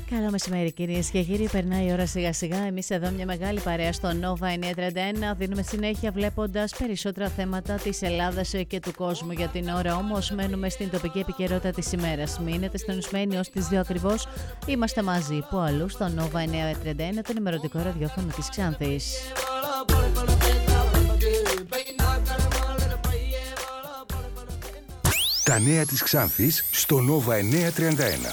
Καλό μεσημέρι, κυρίες και κύριοι. Περνάει η ώρα σιγά-σιγά. Εμείς εδώ μια μεγάλη παρέα στο Nova 931. Δίνουμε συνέχεια βλέποντας περισσότερα θέματα της Ελλάδας και του κόσμου. Για την ώρα όμως μένουμε στην τοπική επικαιρότητα της ημέρας. Μείνετε συντονισμένοι ως τις 2 ακριβώς. Είμαστε μαζί που αλλού στο Nova 931, το ενημερωτικό ραδιόφωνο της Ξάνθης. Τα νέα της Ξάνθης στο Nova 931.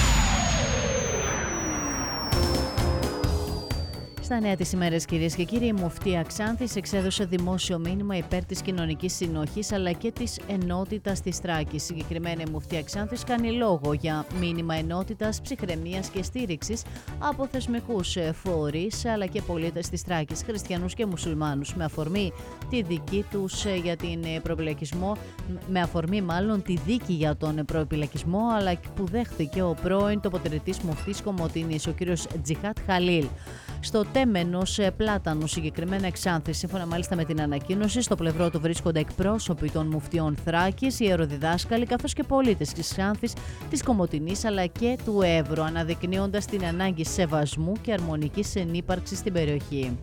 Στα νέα της ημέρας, κυρίες και κύριοι, η Μουφτία Ξάνθης εξέδωσε δημόσιο μήνυμα υπέρ της κοινωνικής συνοχής αλλά και της ενότητας της Θράκης. Συγκεκριμένα, η Μουφτία Ξάνθης κάνει λόγο για μήνυμα ενότητας, ψυχραιμίας και στήριξης από θεσμικούς φορείς αλλά και πολίτες της Θράκης, χριστιανούς και μουσουλμάνους, με αφορμή τη δική τους για την προεπιλακισμό, με αφορμή μάλλον τη δίκη για τον προεπιλακισμό, αλλά που δέχθηκε ο πρώην τοποτηρητής Μουφτής Κομοτηνής, ο κύριος Τζιχάτ Χαλίλ. Στο Τέμενος Πλάτανου, συγκεκριμένα Ξάνθη, σύμφωνα μάλιστα με την ανακοίνωση, στο πλευρό του βρίσκονται εκπρόσωποι των μουφτιών Θράκης, ιεροδιδάσκαλοι καθώς και πολίτες της Ξάνθης, της Κομοτηνής αλλά και του Εύρου, αναδεικνύοντας την ανάγκη σεβασμού και αρμονικής συνύπαρξης στην περιοχή.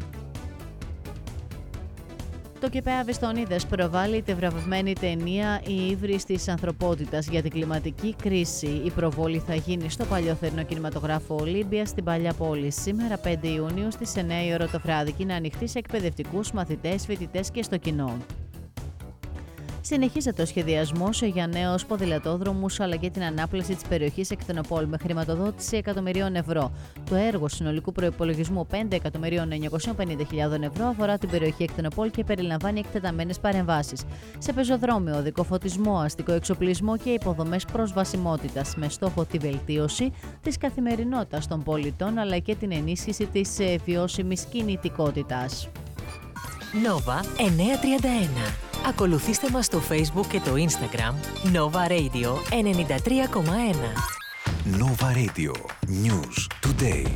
Το ΚΠΑ Βεστονίδας προβάλλει τη βραβευμένη ταινία «Η ύβρις της ανθρωπότητας» για την κλιματική κρίση. Η προβόλη θα γίνει στο παλιοθερινό κινηματογράφο Ολύμπια στην Παλιά Πόλη σήμερα 5 Ιουνίου στις 9 η ώρα το βράδυ και είναι ανοιχτή σε εκπαιδευτικούς, μαθητές, φοιτητές και στο κοινό. Συνεχίζεται ο σχεδιασμός για νέους ποδηλατόδρομους αλλά και την ανάπλαση της περιοχής Εκθενοπόλ με χρηματοδότηση εκατομμυρίων ευρώ. Το έργο συνολικού προϋπολογισμού 5.950.000 ευρώ αφορά την περιοχή Εκθενοπόλ και περιλαμβάνει εκτεταμένες παρεμβάσεις σε πεζοδρόμιο, οδικοφωτισμό, αστικό εξοπλισμό και υποδομές προσβασιμότητας, με στόχο τη βελτίωση της καθημερινότητας των πολιτών αλλά και την ενίσχυση της βιώσιμης κινητικότητας. Nova 931. Ακολουθήστε μας στο Facebook και το Instagram Nova Radio 93,1. Nova Radio. News Today.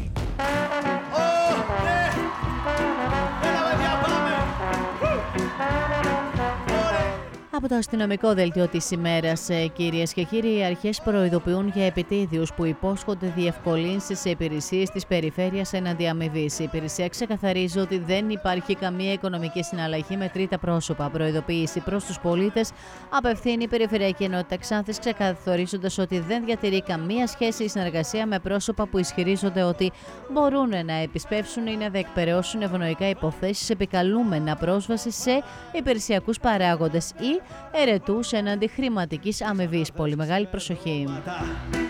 Από το αστυνομικό δελτίο της ημέρας, κυρίες και κύριοι, οι αρχές προειδοποιούν για επιτίδιους που υπόσχονται διευκολύνσεις σε υπηρεσίες της περιφέρειας έναντι αμοιβής. Η υπηρεσία ξεκαθαρίζει ότι δεν υπάρχει καμία οικονομική συναλλαγή με τρίτα πρόσωπα. Προειδοποίηση προς τους πολίτες απευθύνει η Περιφερειακή Ενότητα Ξάνθης, ξεκαθαρίζοντας ότι δεν διατηρεί καμία σχέση ή συνεργασία με πρόσωπα που ισχυρίζονται ότι μπορούν να επισπεύσουν ή να διεκπεραιώσουν ευνοϊκά υποθέσεις επικαλούμενα πρόσβαση σε υπηρεσιακούς παράγοντες ή ερετούς έναντι χρηματικής αμοιβής. Πολύ μεγάλη προσοχή.